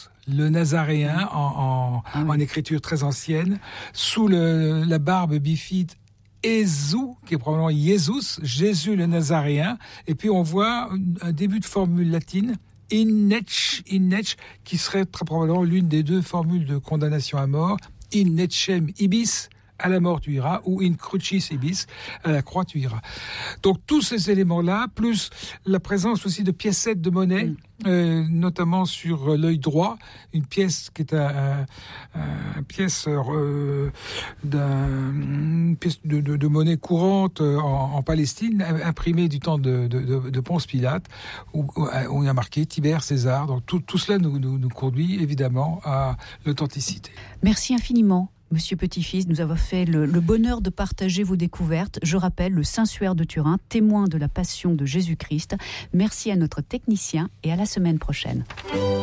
le Nazaréen en écriture très ancienne, sous la barbe bifide Jésus, qui est probablement Jésus le Nazaréen, et puis on voit un début de formule latine, in nec, qui serait très probablement l'une des deux formules de condamnation à mort, in necem ibis, à la mort tu iras, ou in crucis ibis, à la croix tu iras. Donc tous ces éléments-là, plus la présence aussi de piécettes de monnaie, notamment sur l'œil droit, une pièce qui est une pièce de monnaie courante en Palestine, imprimée du temps de Ponce Pilate, où il y a marqué Tibère César. Donc tout cela nous conduit évidemment à l'authenticité. Merci infiniment. Monsieur Petit-Fils, nous avons fait le bonheur de partager vos découvertes. Je rappelle le Saint-Suaire de Turin, témoin de la passion de Jésus-Christ. Merci à notre technicien et à la semaine prochaine.